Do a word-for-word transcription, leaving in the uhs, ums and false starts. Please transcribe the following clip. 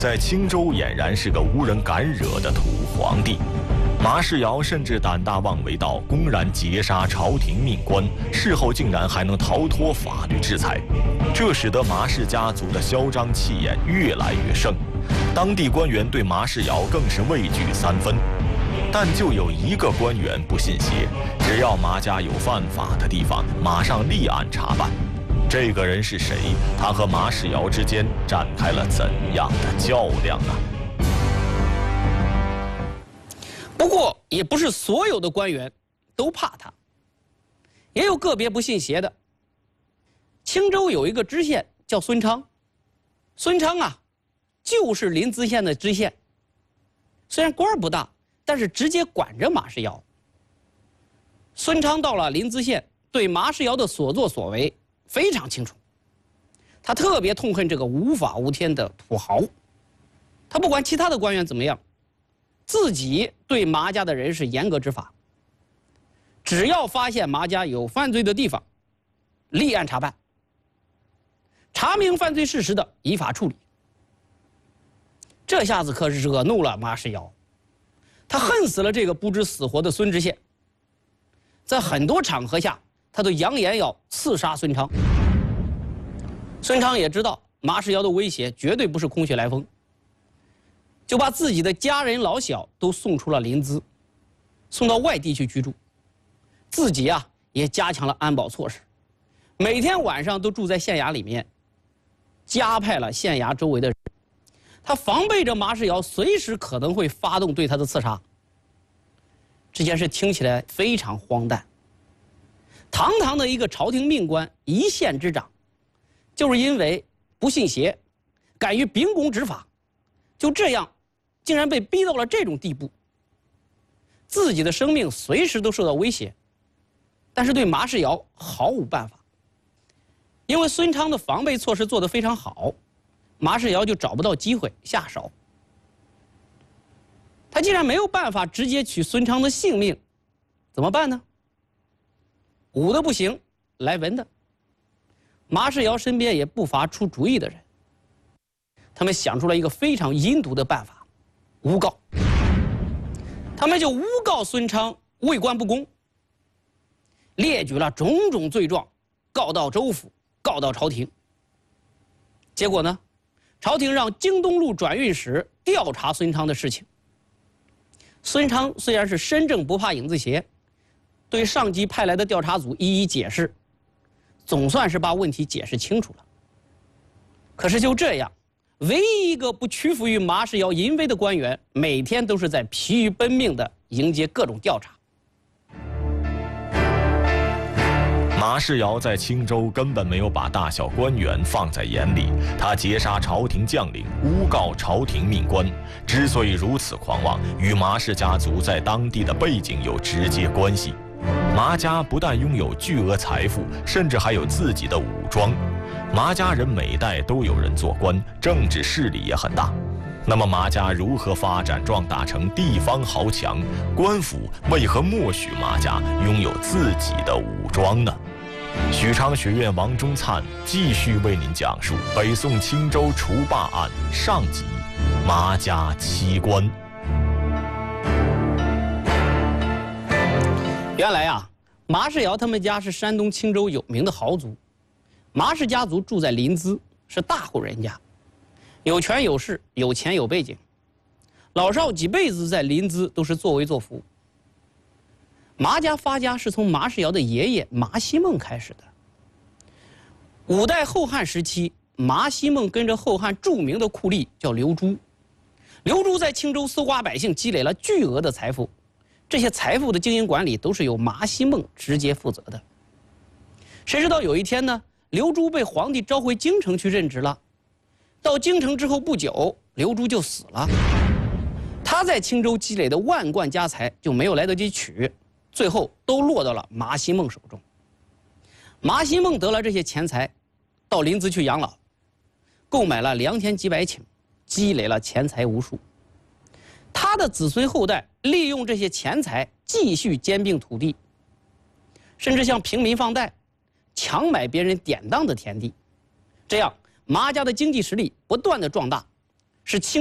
在青州俨然是个无人敢惹的土皇帝。马士尧甚至胆大妄为到公然劫杀朝廷命官，事后竟然还能逃脱法律制裁，这使得马氏家族的嚣张气焰越来越盛，当地官员对马士尧更是畏惧三分。但就有一个官员不信邪，只要马家有犯法的地方，马上立案查办。这个人是谁？他和马士尧之间展开了怎样的较量呢？ 不过，也不是所有的官员都怕他，也有个别不信邪的。青州有一个知县叫孙昌，孙昌啊，就是临淄县的知县。虽然官儿不大，但是直接管着马士尧。孙昌到了临淄县，对马士尧的所作所为非常清楚，他特别痛恨这个无法无天的土豪。他不管其他的官员怎么样，自己对马家的人是严格执法，只要发现马家有犯罪的地方，立案查办，查明犯罪事实的依法处理。这下子可惹怒了马士尧，他恨死了这个不知死活的孙知县，在很多场合下他都扬言要刺杀孙昌。孙昌也知道马士尧的威胁绝对不是空穴来风，就把自己的家人老小都送出了临淄，送到外地去居住，自己啊也加强了安保措施，每天晚上都住在县衙里面，加派了县衙周围的人，他防备着马士尧随时可能会发动对他的刺杀。这件事听起来非常荒诞，堂堂的一个朝廷命官，一县之长，就是因为不信邪，敢于秉公执法，就这样竟然被逼到了这种地步，自己的生命随时都受到威胁，但是对马士尧毫无办法。因为孙昌的防备措施做得非常好，马士尧就找不到机会下手。他既然没有办法直接取孙昌的性命，怎么办呢？武的不行，来文的。马士尧身边也不乏出主意的人，他们想出了一个非常阴毒的办法，诬告。他们就诬告孙昌为官不公，列举了种种罪状，告到州府，告到朝廷。结果呢，朝廷让京东路转运使调查孙昌的事情。孙昌虽然是身正不怕影子斜，对上级派来的调查组一一解释，总算是把问题解释清楚了。可是就这样，唯一一个不屈服于马士尧淫威的官员，每天都是在疲于奔命地迎接各种调查。 马士尧在青州根本没有把大小官员放在眼里，他劫杀朝廷将领，诬告朝廷命官。之所以如此狂妄，与马氏家族在当地的背景有直接关系。马家不但拥有巨额财富，甚至还有自己的武装。马家人每代都有人做官，政治势力也很大。那么马家如何发展壮大成地方豪强？官府为何默许马家拥有自己的武装呢？许昌学院王忠灿继续为您讲述北宋青州除霸案上集：马家七官。 原来啊，马士尧他们家是山东青州有名的豪族，马氏家族住在临淄，是大户人家，有权有势，有钱有背景，老少几辈子在临淄都是作威作福。马家发家是从马士尧的爷爷马希孟开始的。五代后汉时期，马希孟跟着后汉著名的酷吏叫刘珠，刘珠在青州搜刮百姓，积累了巨额的财富，这些财富的经营管理都是由马希孟直接负责的。谁知道有一天呢，刘珠被皇帝召回京城去任职了。到京城之后不久，刘珠就死了。他在青州积累的万贯家财就没有来得及取，最后都落到了马希孟手中。马希孟得了这些钱财，到临淄去养老，购买了良田几百顷，积累了钱财无数。他的子孙后代利用这些钱财继续兼并土地，甚至向平民放贷，强买别人典当的田地。这样马家的经济实力不断的壮大， 是清。